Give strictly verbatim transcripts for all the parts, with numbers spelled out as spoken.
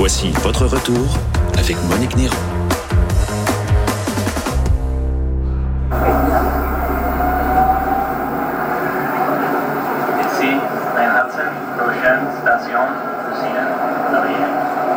Voici votre retour avec Monique Néron. Ici, Lane Hudson, prochaine station, Lucien.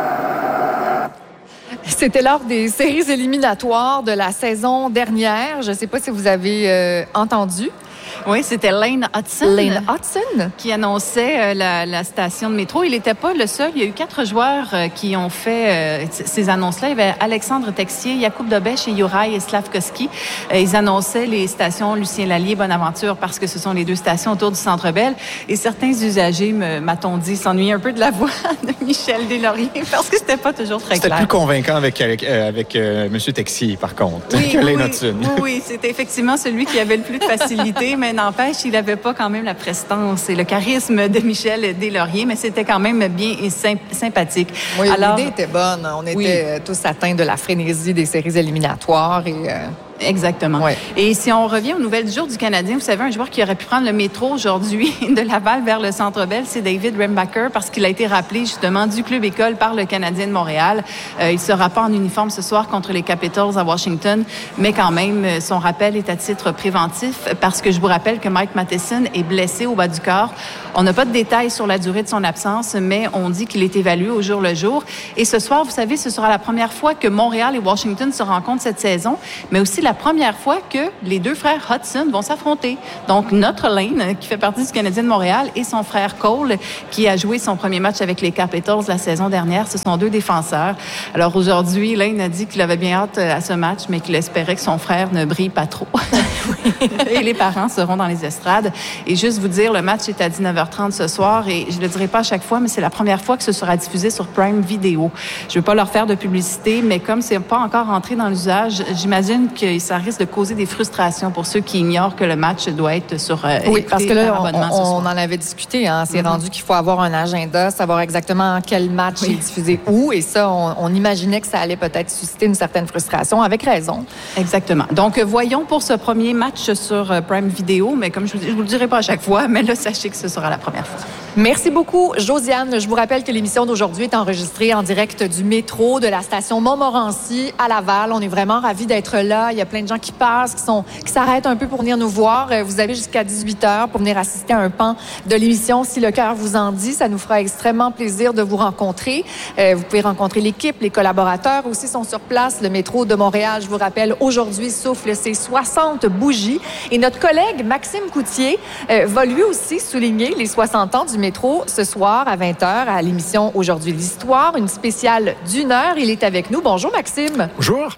C'était lors des séries éliminatoires de la saison dernière. Je ne sais pas si vous avez euh, entendu. Oui, c'était Lane Hudson. Lane Hudson. Qui annonçait euh, la, la station de métro. Il n'était pas le seul. Il y a eu quatre joueurs euh, qui ont fait euh, ces annonces-là. Il y avait Alexandre Texier, Jakub Dobeš et Juraj Slavkovski. Euh, ils annonçaient les stations Lucien Lallier, Bonaventure, parce que ce sont les deux stations autour du Centre Bell. Et certains usagers, me, m'a-t-on dit, s'ennuyaient un peu de la voix de Michel Deslauriers parce que c'était pas toujours très c'était clair. C'était plus convaincant avec, avec, euh, avec euh, M. Texier, par contre, oui, que Lane oui, Hudson. Oui, oui, c'était effectivement celui qui avait le plus de facilité, mais n'empêche, il n'avait pas quand même la prestance et le charisme de Michel Deslauriers, mais c'était quand même bien et sympathique. Oui, Alors, l'idée était bonne. On était oui. tous atteints de la frénésie des séries éliminatoires et... Euh... Exactement. Ouais. Et si on revient aux nouvelles du jour du Canadien, vous savez, un joueur qui aurait pu prendre le métro aujourd'hui de Laval vers le Centre Bell, c'est David Rembacher, parce qu'il a été rappelé justement du club école par le Canadien de Montréal. Euh, il ne sera pas en uniforme ce soir contre les Capitals à Washington, mais quand même, son rappel est à titre préventif, parce que je vous rappelle que Mike Matheson est blessé au bas du corps. On n'a pas de détails sur la durée de son absence, mais on dit qu'il est évalué au jour le jour. Et ce soir, vous savez, ce sera la première fois que Montréal et Washington se rencontrent cette saison, mais aussi la première fois que les deux frères Hudson vont s'affronter. Donc, notre Lane, qui fait partie du Canadien de Montréal, et son frère Cole, qui a joué son premier match avec les Capitals la saison dernière, ce sont deux défenseurs. Alors, aujourd'hui, Lane a dit qu'il avait bien hâte à ce match, mais qu'il espérait que son frère ne brille pas trop. Et les parents seront dans les estrades. Et juste vous dire, le match est à dix-neuf heures trente ce soir, et je ne le dirai pas à chaque fois, mais c'est la première fois que ce sera diffusé sur Prime Video. Je ne veux pas leur faire de publicité, mais comme c'est pas encore entré dans l'usage, j'imagine que ça risque de causer des frustrations pour ceux qui ignorent que le match doit être sur euh, oui, parce que là, on, on, on en avait discuté. Hein, c'est mm-hmm. rendu qu'il faut avoir un agenda, savoir exactement quel match oui. est diffusé où. Et ça, on, on imaginait que ça allait peut-être susciter une certaine frustration, avec raison. Exactement. Donc, voyons pour ce premier match sur euh, Prime Video. Mais comme je vous dis, je vous le dirai pas à chaque fois, mais là, sachez que ce sera la première fois. Merci beaucoup, Josiane. Je vous rappelle que l'émission d'aujourd'hui est enregistrée en direct du métro de la station Montmorency à Laval. On est vraiment ravis d'être là. Il y a plein de gens qui passent, qui, sont, qui s'arrêtent un peu pour venir nous voir. Vous avez jusqu'à dix-huit heures pour venir assister à un pan de l'émission. Si le cœur vous en dit, ça nous fera extrêmement plaisir de vous rencontrer. Euh, vous pouvez rencontrer l'équipe, les collaborateurs aussi sont sur place. Le métro de Montréal, je vous rappelle, aujourd'hui souffle ses soixante bougies. Et notre collègue Maxime Coutier euh, va lui aussi souligner les soixante ans du métro ce soir à vingt heures à l'émission Aujourd'hui l'Histoire, une spéciale d'une heure. Il est avec nous. Bonjour Maxime. Bonjour.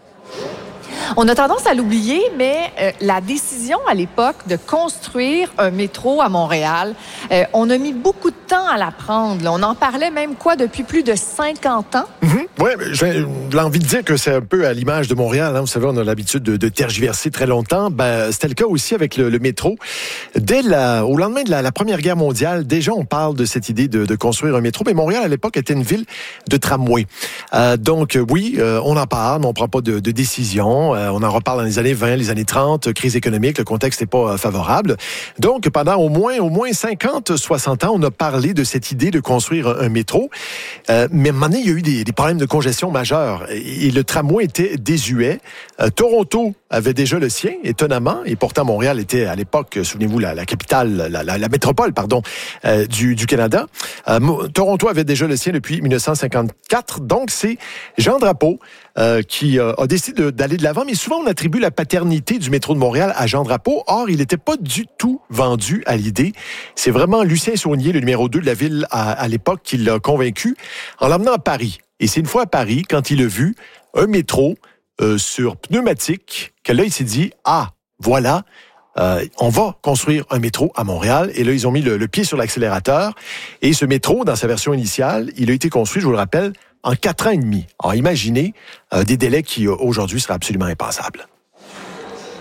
On a tendance à l'oublier, mais euh, la décision à l'époque de construire un métro à Montréal, euh, on a mis beaucoup de temps à la prendre. Là. On en parlait même quoi depuis plus de cinquante ans? Mm-hmm. Oui, j'ai l'envie de dire que c'est un peu à l'image de Montréal. Hein. Vous savez, on a l'habitude de, de tergiverser très longtemps. Ben, c'était le cas aussi avec le, le métro. Dès la, au lendemain de la, la Première Guerre mondiale, déjà on parle de cette idée de, de construire un métro. Mais Montréal, à l'époque, était une ville de tramway. Euh, donc oui, euh, on en parle, mais on prend pas de, de décision. Euh, on en reparle dans les années vingt, les années trente, crise économique, le contexte n'est pas euh, favorable. Donc, pendant au moins, au moins cinquante, soixante ans, on a parlé de cette idée de construire un, un métro. Euh, mais à un moment donné, il y a eu des, des problèmes de congestion majeurs. Et, et le tramway était désuet. Euh, Toronto avait déjà le sien, étonnamment. Et pourtant, Montréal était, à l'époque, souvenez-vous, la, la capitale, la, la, la métropole, pardon, euh, du, du Canada. Euh, Toronto avait déjà le sien depuis dix-neuf cent cinquante-quatre. Donc, c'est Jean Drapeau euh, qui euh, a décidé de, d'aller de l'avant. Mais souvent, on attribue la paternité du métro de Montréal à Jean Drapeau. Or, il n'était pas du tout vendu à l'idée. C'est vraiment Lucien Saunier, le numéro deux de la ville à, à l'époque, qui l'a convaincu en l'emmenant à Paris. Et c'est une fois à Paris, quand il a vu un métro euh, sur pneumatique, que là, il s'est dit, ah, voilà, euh, on va construire un métro à Montréal. Et là, ils ont mis le, le pied sur l'accélérateur. Et ce métro, dans sa version initiale, il a été construit, je vous le rappelle, en quatre ans et demi. Alors, imaginez euh, des délais qui, euh, aujourd'hui, seraient absolument impensables.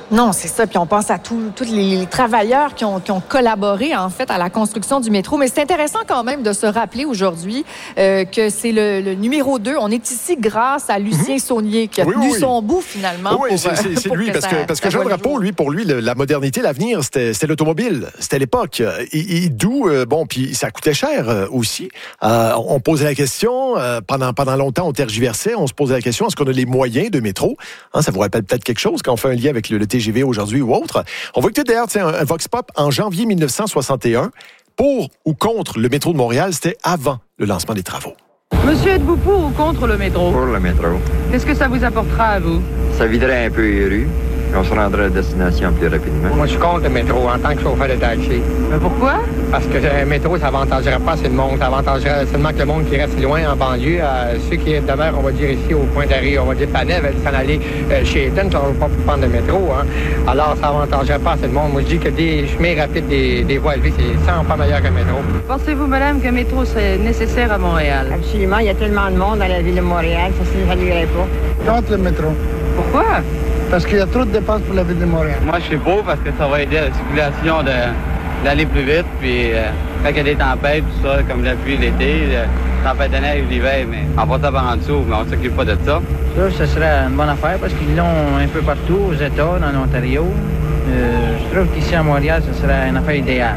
Non, c'est ça. Puis on pense à tous les, les travailleurs qui ont, qui ont collaboré, en fait, à la construction du métro. Mais c'est intéressant quand même de se rappeler aujourd'hui euh, que c'est le, le numéro deux. On est ici grâce à Lucien mm-hmm. Saunier qui a oui, tenu oui. son bout, finalement. Oui, pour, c'est, c'est, c'est pour lui. que parce ça, que, parce que Jean Drapeau, lui, pour lui, le, la modernité, l'avenir, c'était, c'était l'automobile. C'était l'époque. Et, et d'où, euh, bon, puis ça coûtait cher euh, aussi. Euh, on posait la question, euh, pendant, pendant longtemps, on tergiversait, on se posait la question, est-ce qu'on a les moyens de métro? Hein, ça vous rappelle peut-être quelque chose quand on fait un lien avec le, le T G V aujourd'hui ou autre. On va écouter d'ailleurs un, un Vox Pop en janvier dix-neuf cent soixante et un. Pour ou contre le métro de Montréal, c'était avant le lancement des travaux. Monsieur, êtes-vous pour ou contre le métro? Pour le métro. Qu'est-ce que ça vous apportera à vous? Ça viderait un peu les rues. On se rendrait à la destination plus rapidement. Moi, je suis contre le métro en tant que chauffeur de taxi. Mais pourquoi? Parce que le métro, ça avantagerait pas assez de monde. Ça avantagerait seulement que le monde qui reste loin en banlieue. Euh, ceux qui demeurent, on va dire, ici au point d'arrêt, on va dire, Panay, veulent s'en aller euh, chez Eton, ça va pas prendre le métro. Hein. Alors, ça avantagerait pas assez de monde. Moi, je dis que des chemins rapides, des, des voies élevées, c'est cent fois meilleur que le métro. Pensez-vous, madame, qu'un métro serait nécessaire à Montréal? Absolument. Il y a tellement de monde dans la ville de Montréal, ça ne s'évaluerait pas. Contre le métro. Pourquoi? Parce qu'il y a trop de dépenses pour la ville de Montréal. Moi, je suis pour parce que ça va aider à la circulation de, d'aller plus vite. Puis, euh, quand il y a des tempêtes, tout ça, comme la pluie l'été, la tempête de neige l'hiver, mais on va taper en dessous, mais on ne s'occupe pas de ça. Ça, ce serait une bonne affaire parce qu'ils l'ont un peu partout, aux États, dans l'Ontario. Euh, je trouve qu'ici à Montréal, ce serait une affaire idéale.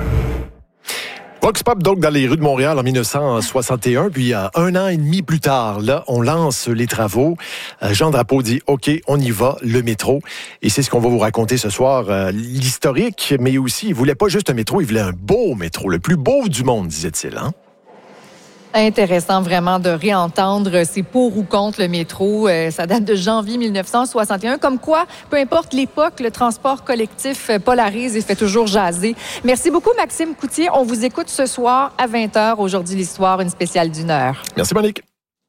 Vox Pop, donc, dans les rues de Montréal en dix-neuf cent soixante et un. Puis, euh, un an et demi plus tard, là, on lance les travaux. Euh, Jean Drapeau dit, OK, on y va, le métro. Et c'est ce qu'on va vous raconter ce soir, euh, l'historique, mais aussi, il voulait pas juste un métro, il voulait un beau métro, le plus beau du monde, disait-il, hein? Intéressant vraiment de réentendre c'est pour ou contre le métro. Euh, ça date de janvier dix-neuf cent soixante et un. Comme quoi, peu importe l'époque, le transport collectif polarise et fait toujours jaser. Merci beaucoup, Maxime Coutier. On vous écoute ce soir à vingt heures. Aujourd'hui, l'histoire, une spéciale d'une heure. Merci, Monique.